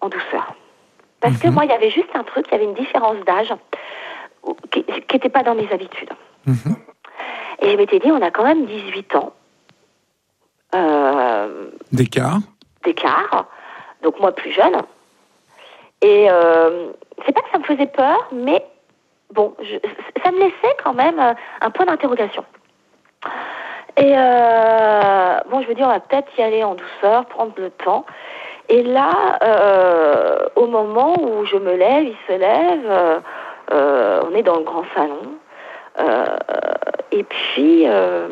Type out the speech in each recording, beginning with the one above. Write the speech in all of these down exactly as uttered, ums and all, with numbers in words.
en douceur. Parce Mmh. que moi, il y avait juste un truc, il y avait une différence d'âge qui n'était pas dans mes habitudes. Mmh. Et je m'étais dit, on a quand même dix-huit ans euh, d'écart. d'écart, donc moi plus jeune. Et euh, c'est pas que ça me faisait peur, mais bon, je, ça me laissait quand même un point d'interrogation. Et euh, bon, je me dis, on va peut-être y aller en douceur, prendre le temps. Et là, euh, au moment où je me lève, il se lève, euh, euh, on est dans le grand salon. Euh, et puis, euh,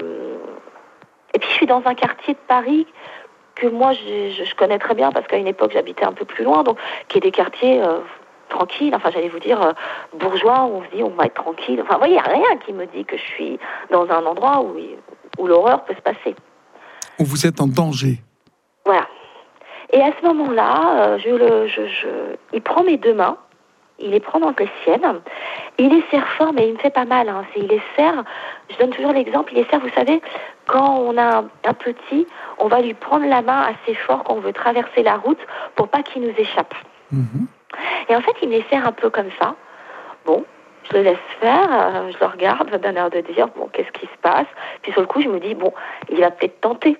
et puis, je suis dans un quartier de Paris que moi, je, je, je connais très bien parce qu'à une époque, j'habitais un peu plus loin, donc qui est des quartiers euh, tranquilles. Enfin, j'allais vous dire euh, bourgeois où on se dit, on va être tranquille. Enfin, vous voyez, il n'y a rien qui me dit que je suis dans un endroit où, où l'horreur peut se passer. Où vous êtes en danger. Voilà. Et à ce moment-là, euh, je le, je, je, il prend mes deux mains, il les prend dans les siennes, il les serre fort, mais il me fait pas mal. Hein. C'est, il les serre, je donne toujours l'exemple, il les serre, vous savez, quand on a un, un petit, on va lui prendre la main assez fort quand on veut traverser la route pour pas qu'il nous échappe. Mmh. Et en fait, il me les serre un peu comme ça. Bon, je le laisse faire, euh, je le regarde d'un air de dire, bon, qu'est-ce qui se passe? Puis sur le coup, je me dis, bon, il va peut-être tenter.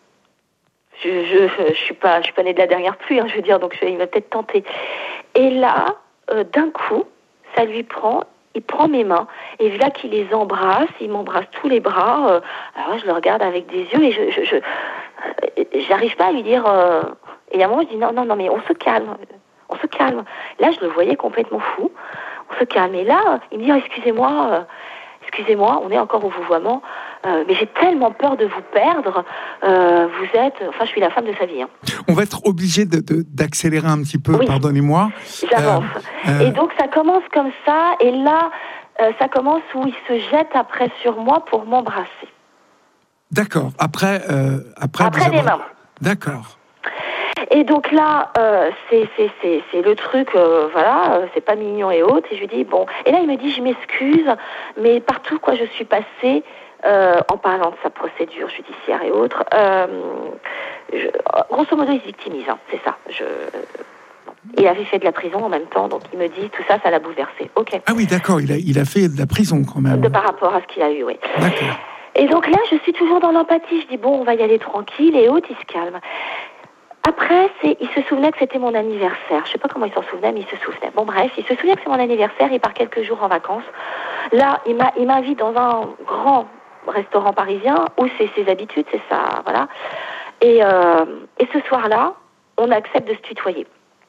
Je, je, je suis pas, je suis pas née de la dernière pluie, hein, je veux dire, donc je, il va peut-être tenter. Et là, euh, d'un coup, ça lui prend, il prend mes mains, et là qu'il les embrasse, il m'embrasse tous les bras. Euh, alors je le regarde avec des yeux, et je, je, je euh, j'arrive pas à lui dire. Euh, et à un moment, je dis non, non, non, mais on se calme, on se calme. Là, je le voyais complètement fou. On se calme. Et là, il me dit, oh, excusez-moi. Euh, Excusez-moi, on est encore au vouvoiement, euh, mais j'ai tellement peur de vous perdre. Euh, vous êtes, enfin, je suis la femme de sa vie. Hein. On va être obligé de, de, d'accélérer un petit peu, oui, pardonnez-moi. J'avance. Euh, euh... Et donc, ça commence comme ça, et là, euh, ça commence où il se jette après sur moi pour m'embrasser. D'accord. Après, euh, après, après vous les avoir... mains. D'accord. Et donc là, euh, c'est, c'est, c'est, c'est le truc, euh, voilà, euh, c'est pas mignon et autres. Et je lui dis, bon. Et là, il me dit, je m'excuse, mais partout, quoi, je suis passée, euh, en parlant de sa procédure judiciaire et autres, euh, je, grosso modo, il se victimise, hein, c'est ça. Je, il avait fait de la prison en même temps, donc il me dit, tout ça, ça l'a bouleversé. Ok. Ah oui, d'accord, il a, il a fait de la prison quand même. De par rapport à ce qu'il a eu, oui. D'accord. Et donc là, je suis toujours dans l'empathie. Je dis, bon, on va y aller tranquille, et autres, il se calme. Après, c'est, il se souvenait que c'était mon anniversaire. Je sais pas comment il s'en souvenait, mais il se souvenait. Bon, bref, il se souvient que c'est mon anniversaire, il part quelques jours en vacances. Là, il, m'a, il m'invite dans un grand restaurant parisien où c'est ses habitudes, c'est ça, voilà. Et, euh, et ce soir-là, on accepte de se tutoyer.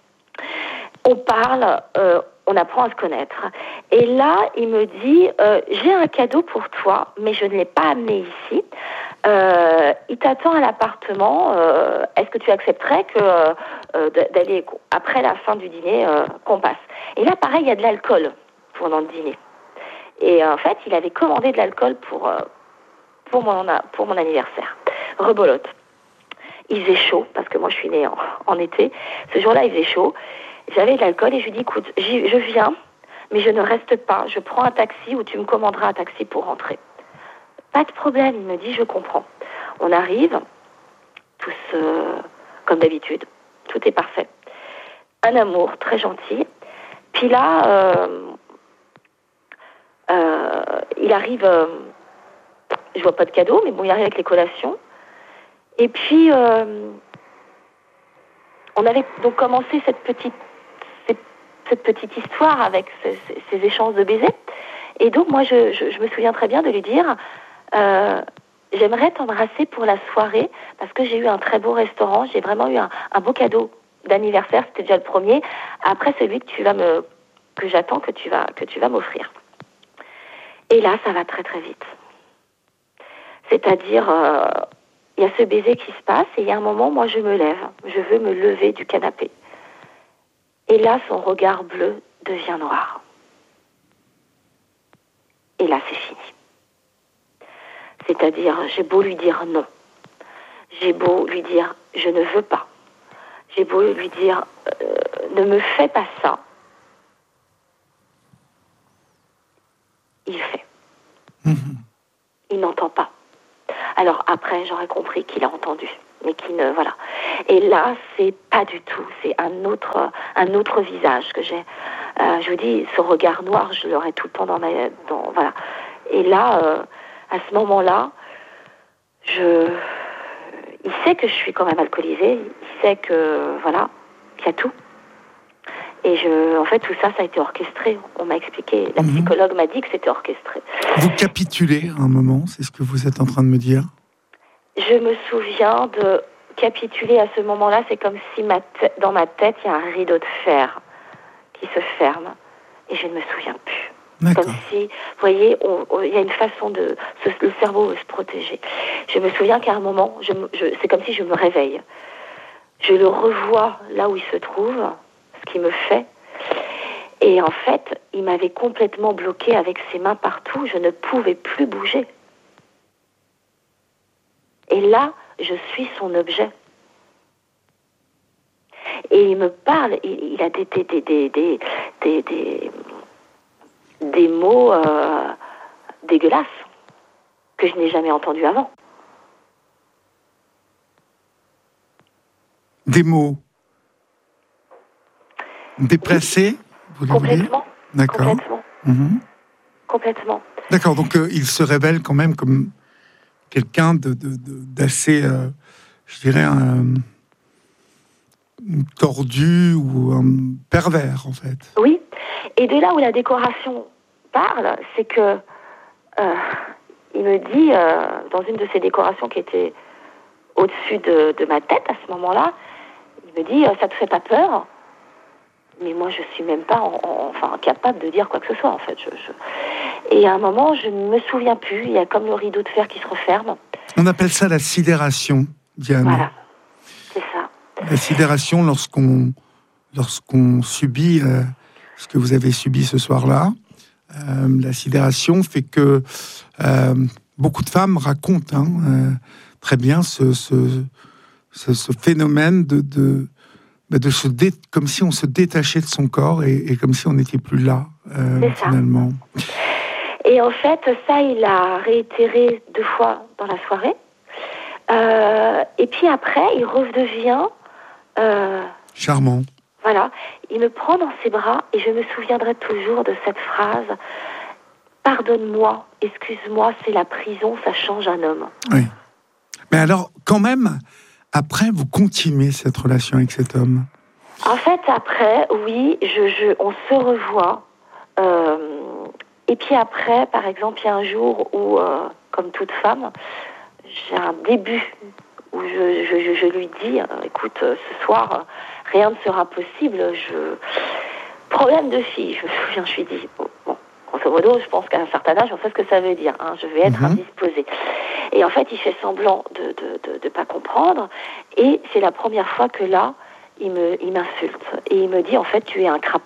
On parle, euh, on apprend à se connaître. Et là, il me dit, euh, j'ai un cadeau pour toi, mais je ne l'ai pas amené ici. Euh, il t'attend à l'appartement. Euh, est-ce que tu accepterais que euh, d'aller après la fin du dîner euh, qu'on passe? Et là, pareil, il y a de l'alcool pendant le dîner. Et euh, en fait, il avait commandé de l'alcool pour euh, pour mon pour mon anniversaire. Rebolote. Il faisait chaud parce que moi, je suis née en, en été. Ce jour-là, il faisait chaud. J'avais de l'alcool et je lui dis, écoute, je viens, mais je ne reste pas. Je prends un taxi ou tu me commanderas un taxi pour rentrer. Pas de problème, il me dit, je comprends. On arrive, tous euh, comme d'habitude, tout est parfait. Un amour très gentil. Puis là, euh, euh, il arrive, euh, je vois pas de cadeau, mais bon, il arrive avec les collations. Et puis, euh, on avait donc commencé cette petite, cette, cette petite histoire avec ce, ces, ces échanges de baisers. Et donc, moi, je, je, je me souviens très bien de lui dire... Euh, j'aimerais t'embrasser pour la soirée parce que j'ai eu un très beau restaurant, j'ai vraiment eu un, un beau cadeau d'anniversaire, c'était déjà le premier, après celui que tu vas me, que j'attends que tu vas, que tu vas m'offrir. Et là, ça va très très vite. C'est-à-dire, euh, il y a ce baiser qui se passe et il y a un moment, moi je me lève, je veux me lever du canapé. Et là, son regard bleu devient noir. Et là, c'est fini. C'est-à-dire, j'ai beau lui dire non. J'ai beau lui dire, je ne veux pas. J'ai beau lui dire, euh, ne me fais pas ça. Il fait. Mm-hmm. Il n'entend pas. Alors après, j'aurais compris qu'il a entendu. mais qui ne, voilà. Et là, c'est pas du tout, c'est un autre, un autre visage que j'ai. Euh, je vous dis, ce regard noir, je l'aurai tout le temps dans ma, dans, voilà. Et là, euh, à ce moment-là, je, il sait que je suis quand même alcoolisée, il sait que, voilà, qu'il y a tout. Et je, en fait, tout ça, ça a été orchestré. On m'a expliqué, la Mhm. psychologue m'a dit que c'était orchestré. Vous capitulez à un moment, c'est ce que vous êtes en train de me dire? Je me souviens de capituler à ce moment-là, c'est comme si ma t- dans ma tête, il y a un rideau de fer qui se ferme et je ne me souviens plus. D'accord. Comme si, vous voyez, on- on- il y a une façon de... se- le cerveau veut se protéger. Je me souviens qu'à un moment, je, me- je- c'est comme si je me réveille. Je le revois là où il se trouve, ce qui me fait. Et en fait, il m'avait complètement bloqué avec ses mains partout. Je ne pouvais plus bouger. Et là, je suis son objet. Et il me parle, il, il a des, des, des, des, des, des, des, des mots euh, dégueulasses que je n'ai jamais entendus avant. Des mots déplacés, Oui, voulez-vous dire? complètement. D'accord. Complètement. Mhm. Complètement. D'accord, donc euh, il se révèle quand même comme quelqu'un de, de, de- d'assez, euh, je dirais, un, tordu ou un pervers, en fait. Oui. Et de là où la décoration parle, c'est que euh, il me dit, euh, dans une de ces décorations qui était au-dessus de, de ma tête à ce moment-là, il me dit, euh, ça te fait pas peur? Mais moi, je suis même pas en, en, enfin, capable de dire quoi que ce soit, en fait. Je, je... Et à un moment, je ne me souviens plus. Il y a comme le rideau de fer qui se referme. On appelle ça la sidération, Diane. Voilà, c'est ça. La sidération, lorsqu'on, lorsqu'on subit euh, ce que vous avez subi ce soir-là, euh, la sidération fait que euh, beaucoup de femmes racontent hein, euh, très bien ce, ce, ce, ce phénomène de, de, de se dé, comme si on se détachait de son corps et, et comme si on n'était plus là, euh, C'est ça. finalement. Et en fait, ça, il a réitéré deux fois dans la soirée. Euh, et puis après, il redevient... Euh, Charmant. Voilà, il me prend dans ses bras et je me souviendrai toujours de cette phrase « Pardonne-moi, excuse-moi, c'est la prison, ça change un homme. » Oui. Mais alors, quand même, après, vous continuez cette relation avec cet homme. En fait, après, oui, je, je, on se revoit. Euh, et puis après, par exemple, il y a un jour où, euh, comme toute femme, j'ai un début où je, je, je, je lui dis euh, « Écoute, euh, ce soir, euh, rien ne sera possible. Je... » Problème de fille, je me souviens, je lui dis « Bon, grosso modo, je pense qu'à un certain âge, on sait ce que ça veut dire. Hein, je vais être Mhm. indisposée. » Et en fait, il fait semblant de de, de, de pas comprendre. Et c'est la première fois que là, il me, il m'insulte. Et il me dit « En fait, tu es un crapaud. »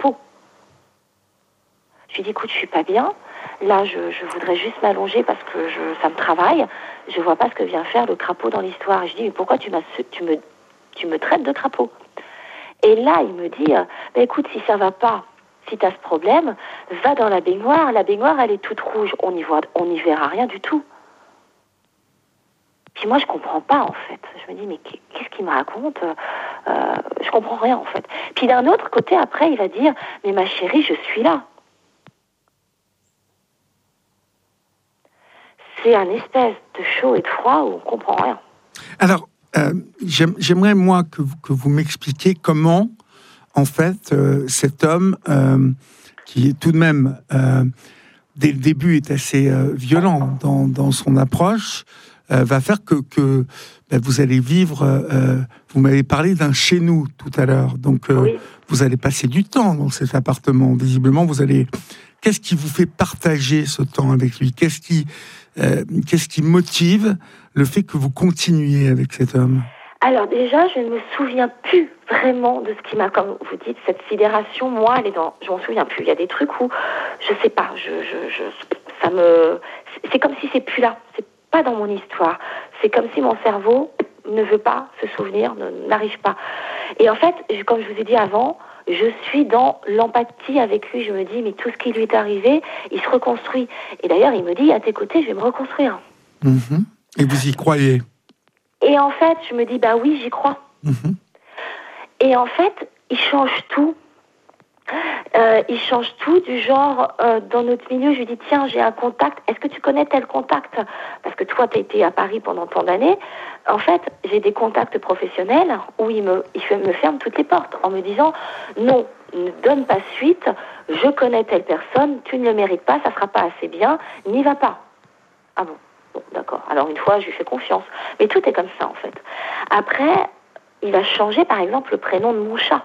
Je lui dis « Écoute, je suis pas bien. Là, je, je voudrais juste m'allonger parce que je, ça me travaille. Je vois pas ce que vient faire le crapaud dans l'histoire. » Et je dis « Mais pourquoi tu, m'as, tu, me, tu me traites de crapaud ?» Et là, il me dit, euh, bah, écoute, si ça va pas, si tu as ce problème, va dans la baignoire. La baignoire, elle est toute rouge. On n'y voit, on n'y verra rien du tout. Puis moi, je comprends pas, en fait. Je me dis, mais qu'est-ce qu'il me raconte? euh, Je comprends rien, en fait. Puis d'un autre côté, après, il va dire, mais ma chérie, je suis là. C'est un espèce de chaud et de froid où on comprend rien. Alors, euh, j'aime, j'aimerais, moi, que vous, que vous m'expliquiez comment, en fait, euh, cet homme, euh, qui est tout de même, euh, dès le début, est assez euh, violent dans, dans son approche, euh, va faire que, que ben, vous allez vivre... Euh, vous m'avez parlé d'un chez nous tout à l'heure, donc euh, Oui. vous allez passer du temps dans cet appartement. Visiblement, vous allez... Qu'est-ce qui vous fait partager ce temps avec lui? Qu'est-ce qui, euh, qu'est-ce qui motive le fait que vous continuiez avec cet homme? Alors déjà, je ne me souviens plus vraiment de ce qui m'a, comme vous dites, cette sidération. Moi, elle est dans, je m'en souviens plus. Il y a des trucs où, je sais pas, je, je, je, ça me, c'est comme si c'est plus là. C'est pas dans mon histoire. C'est comme si mon cerveau ne veut pas se souvenir, ne, n'arrive pas. Et en fait, comme je vous ai dit avant, je suis dans l'empathie avec lui. Je me dis, mais tout ce qui lui est arrivé, il se reconstruit. Et d'ailleurs, il me dit, à tes côtés, je vais me reconstruire. Mmh. Et vous y croyez? Et en fait, je me dis, bah oui, j'y crois. Mmh. Et en fait, il change tout. Euh, il change tout du genre, euh, dans notre milieu, je lui dis, tiens, j'ai un contact, est-ce que tu connais tel contact? Parce que toi, tu as été à Paris pendant tant d'années. En fait, j'ai des contacts professionnels où il me, il me ferme toutes les portes en me disant, non, ne donne pas suite, je connais telle personne, tu ne le mérites pas, ça ne sera pas assez bien, n'y va pas. Ah bon? Bon, d'accord. Alors une fois, je lui fais confiance. Mais tout est comme ça, en fait. Après, il a changé, par exemple, le prénom de mon chat.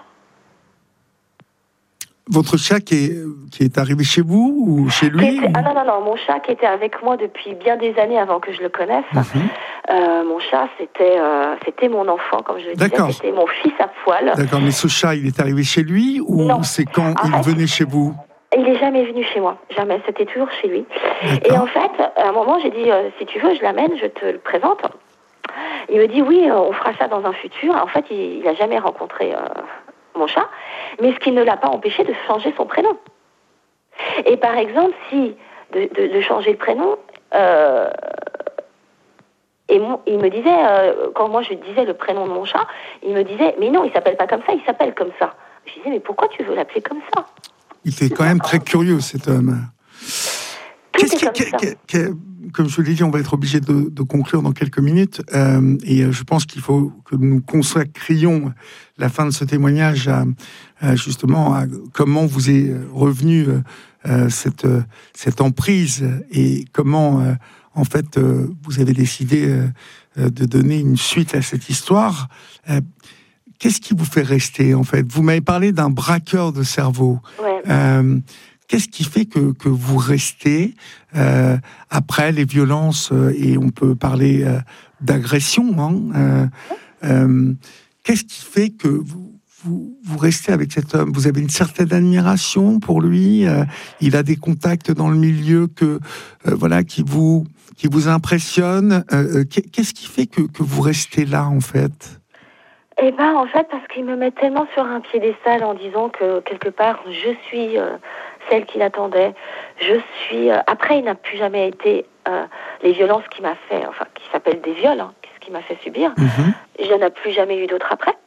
Votre chat qui est, qui est arrivé chez vous ou chez lui était, ou... Ah non, non, non, mon chat qui était avec moi depuis bien des années avant que je le connaisse. Mm-hmm. Euh, mon chat, c'était, euh, c'était mon enfant, comme je le disais, D'accord. C'était mon fils à poil. D'accord, mais ce chat, il est arrivé chez lui ou non. c'est quand en il fait, venait chez vous? Il n'est jamais venu chez moi, jamais, c'était toujours chez lui. D'accord. Et en fait, à un moment, j'ai dit, euh, si tu veux, je l'amène, je te le présente. Il me dit, oui, on fera ça dans un futur. En fait, il n'a jamais rencontré euh, mon chat, mais ce qui ne l'a pas empêché de changer son prénom. Et par exemple, si de, de, de changer le prénom, euh, et mon, il me disait, euh, quand moi je disais le prénom de mon chat, il me disait, mais non, il s'appelle pas comme ça, il s'appelle comme ça. Je disais, mais pourquoi tu veux l'appeler comme ça? Il était quand même très curieux, cet homme. Tout Qu'est-ce est qui, comme qui, qui, qui, comme je l'ai dit, on va être obligé de, de conclure dans quelques minutes. Euh, et je pense qu'il faut que nous consacrions la fin de ce témoignage à, à justement à comment vous est revenue euh, cette, cette emprise et comment, euh, en fait, euh, vous avez décidé euh, de donner une suite à cette histoire. Euh, Qu'est-ce qui vous fait rester, en fait? Vous m'avez parlé d'un braqueur de cerveau. Ouais. Euh, Qu'est-ce qui fait que, que vous restez euh, après les violences, euh, et on peut parler euh, d'agression, hein, euh, euh, qu'est-ce qui fait que vous, vous, vous restez avec cet homme? Vous avez une certaine admiration pour lui, euh, il a des contacts dans le milieu que, euh, voilà, qui vous, qui vous impressionnent. Euh, qu'est-ce qui fait que, que vous restez là, en fait? Eh ben, en fait, parce qu'il me met tellement sur un piédestal en disant que, quelque part, je suis euh, celle qu'il attendait. Je suis... Euh, après, il n'a plus jamais été... Euh, les violences qu'il m'a fait, enfin, qui s'appellent des viols, hein, ce qu'il m'a fait subir, mm-hmm. Je n'en ai plus jamais eu d'autres après.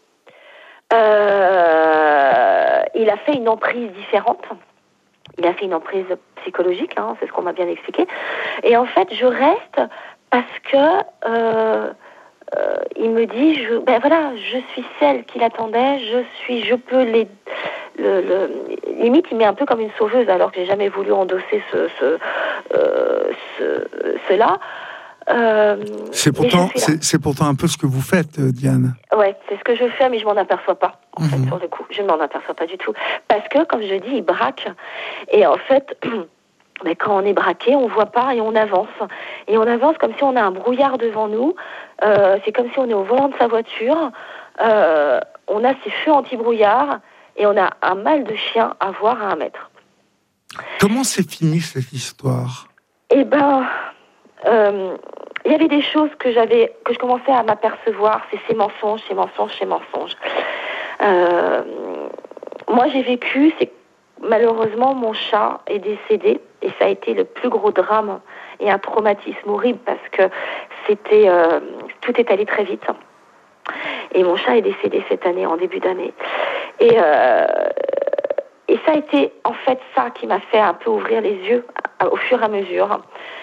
Euh, il a fait une emprise différente. Il a fait une emprise psychologique, hein, c'est ce qu'on m'a bien expliqué. Et en fait, je reste parce que... Euh, Euh, il me dit, je, ben voilà, je suis celle qu'il attendait, je suis, je peux les, le, le, limite, il m'est un peu comme une sauveuse, alors que j'ai jamais voulu endosser ce, ce, euh, ce cela. Euh, c'est pourtant, c'est, c'est pourtant un peu ce que vous faites, Diane. Ouais, c'est ce que je fais, mais je m'en aperçois pas. En mm-hmm. fait, sur le coup, je ne m'en aperçois pas du tout, parce que, comme je dis, il braque, et en fait. Mais quand on est braqué, on voit pas et on avance. Et on avance comme si on a un brouillard devant nous. Euh, c'est comme si on est au volant de sa voiture. Euh, on a ces feux anti-brouillard et on a un mal de chien à voir à un mètre. Comment s'est finie cette histoire? Eh ben, euh, il y avait des choses que j'avais, que je commençais à m'apercevoir. C'est ces mensonges, ces mensonges, ces mensonges. Euh, moi, j'ai vécu... C'est malheureusement, mon chat est décédé et ça a été le plus gros drame et un traumatisme horrible parce que c'était euh, tout est allé très vite. Et mon chat est décédé cette année, en début d'année. Et, euh, et ça a été en fait ça qui m'a fait un peu ouvrir les yeux au fur et à mesure.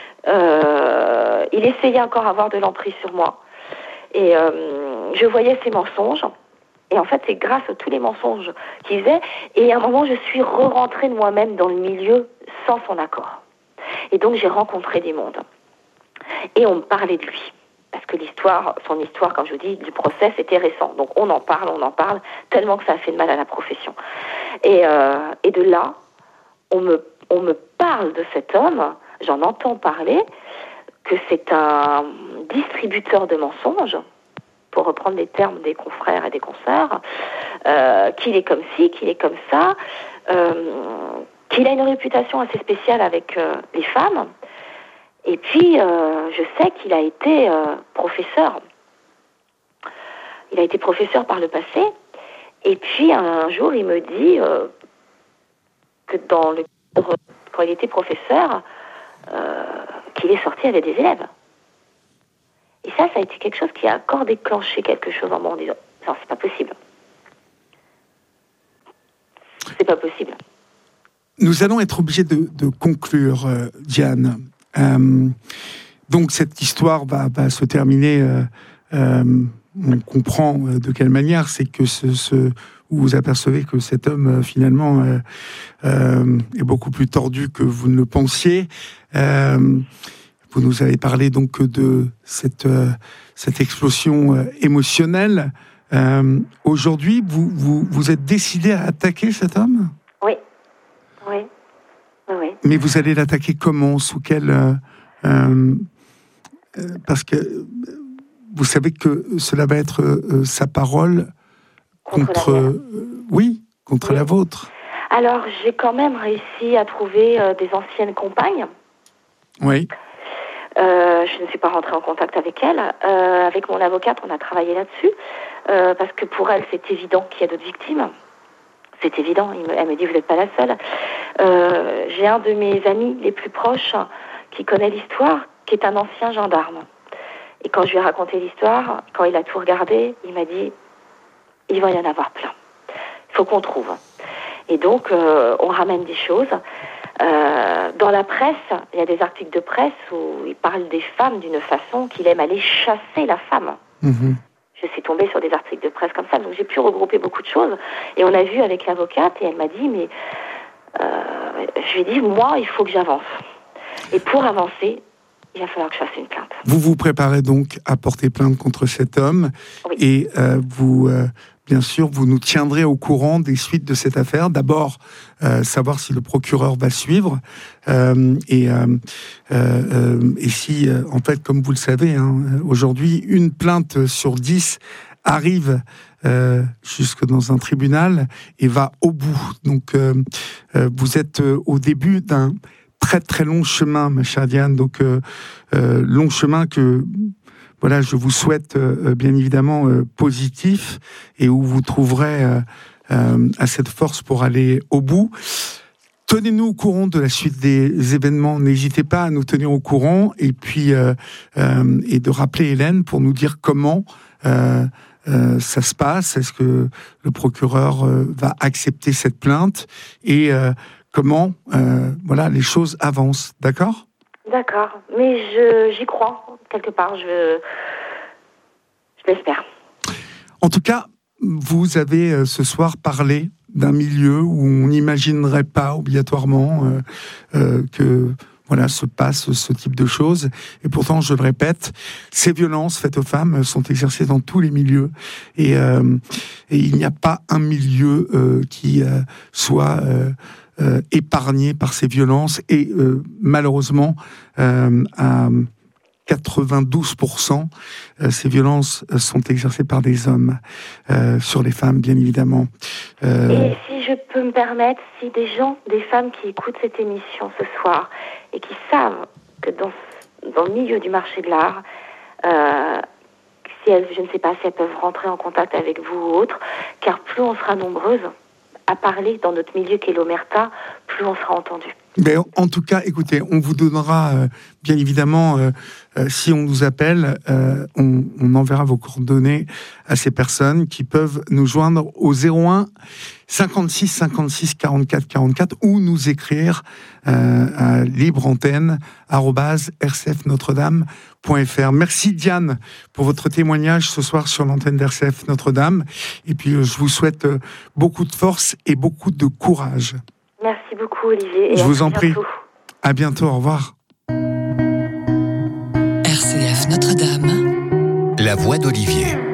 Euh, il essayait encore d'avoir de l'emprise sur moi. Et euh, je voyais ses mensonges. Et en fait, c'est grâce à tous les mensonges qu'il faisait. Et à un moment, je suis re-rentrée de moi-même dans le milieu sans son accord. Et donc, j'ai rencontré des mondes. Et on me parlait de lui. Parce que l'histoire, son histoire, comme je vous dis, du procès, c'était récent. Donc, on en parle, on en parle, tellement que ça a fait de mal à la profession. Et, euh, et de là, on me, on me parle de cet homme, j'en entends parler, que c'est un distributeur de mensonges, pour reprendre les termes des confrères et des consoeurs, euh, qu'il est comme ci, qu'il est comme ça, euh, qu'il a une réputation assez spéciale avec euh, les femmes. Et puis, euh, je sais qu'il a été euh, professeur. Il a été professeur par le passé. Et puis, un jour, il me dit euh, que dans le cadre, quand il était professeur, euh, qu'il est sorti avec des élèves. Et ça, ça a été quelque chose qui a encore déclenché quelque chose en moi en disant « Non, c'est pas possible. C'est pas possible. » Nous allons être obligés de, de conclure, euh, Diane. Euh, donc, cette histoire va, va se terminer. Euh, euh, on comprend de quelle manière. C'est que ce, ce, vous apercevez que cet homme, euh, finalement, euh, euh, est beaucoup plus tordu que vous ne le pensiez. Euh, Vous nous avez parlé donc de cette, euh, cette explosion euh, émotionnelle. Euh, aujourd'hui, vous, vous, vous êtes décidé à attaquer cet homme ? Oui. Oui. Oui. Mais vous allez l'attaquer comment ? Sous quel... Euh, euh, parce que vous savez que cela va être euh, sa parole contre... contre euh, oui, contre oui. la vôtre. Alors, j'ai quand même réussi à trouver euh, des anciennes compagnes. Oui. Euh, je ne suis pas rentrée en contact avec elle. Euh, avec mon avocate, on a travaillé là-dessus. Euh, parce que pour elle, c'est évident qu'il y a d'autres victimes. C'est évident. Il me, elle me dit, vous n'êtes pas la seule. Euh, j'ai un de mes amis les plus proches qui connaît l'histoire, qui est un ancien gendarme. Et quand je lui ai raconté l'histoire, quand il a tout regardé, il m'a dit, il va y en avoir plein. Il faut qu'on trouve. Et donc, euh, on ramène des choses. Euh, dans la presse, il y a des articles de presse où il parle des femmes d'une façon qu'il aime aller chasser la femme. Mmh. Je suis tombée sur des articles de presse comme ça, donc j'ai pu regrouper beaucoup de choses. Et on a vu avec l'avocate, et elle m'a dit, mais euh, je lui ai dit, moi, il faut que j'avance. Et pour avancer, il va falloir que je fasse une plainte. Vous vous préparez donc à porter plainte contre cet homme, oui. et euh, vous... Euh, Bien sûr, vous nous tiendrez au courant des suites de cette affaire. D'abord, euh, savoir si le procureur va suivre euh, et, euh, euh, et si, euh, en fait, comme vous le savez, hein, aujourd'hui, une plainte sur dix arrive euh, jusque dans un tribunal et va au bout. Donc, euh, euh, vous êtes au début d'un très très long chemin, ma chère Diane. Donc, euh, euh, long chemin que... Voilà, je vous souhaite euh, bien évidemment euh, positif et où vous trouverez euh, euh, assez de force pour aller au bout. Tenez-nous au courant de la suite des événements. N'hésitez pas à nous tenir au courant et puis euh, euh, et de rappeler Hélène pour nous dire comment euh, euh, ça se passe. Est-ce que le procureur euh, va accepter cette plainte et euh, comment euh, voilà les choses avancent. D'accord ? D'accord, mais je, j'y crois, quelque part, je, je l'espère. En tout cas, vous avez euh, ce soir parlé d'un milieu où on n'imaginerait pas obligatoirement euh, euh, que voilà, se passe ce type de choses. Et pourtant, je le répète, ces violences faites aux femmes sont exercées dans tous les milieux. Et, euh, et il n'y a pas un milieu euh, qui euh, soit... Euh, Euh, épargnés par ces violences et euh, malheureusement euh, à quatre-vingt-douze pour cent euh, ces violences euh, sont exercées par des hommes euh, sur les femmes bien évidemment. Euh... Et si je peux me permettre, si des gens, des femmes qui écoutent cette émission ce soir et qui savent que dans, dans le milieu du marché de l'art, euh, si elles, je ne sais pas si elles peuvent rentrer en contact avec vous ou autre, car plus on sera nombreuses à parler dans notre milieu qu'est l'Omerta, plus on sera entendu. Mais en tout cas, écoutez, on vous donnera, euh, bien évidemment, euh, euh, si on nous appelle, euh, on, on enverra vos coordonnées à ces personnes qui peuvent nous joindre au zéro un cinquante-six cinquante-six quarante-quatre quarante-quatre ou nous écrire euh, à libreantenne arobase r c f notre dame point f r. Merci Diane pour votre témoignage ce soir sur l'antenne d'R C F Notre-Dame. Et puis, je vous souhaite beaucoup de force et beaucoup de courage. Merci beaucoup, Olivier. Et je vous en bientôt. prie. À bientôt. Au revoir. R C F Notre-Dame. La voix d'Olivier.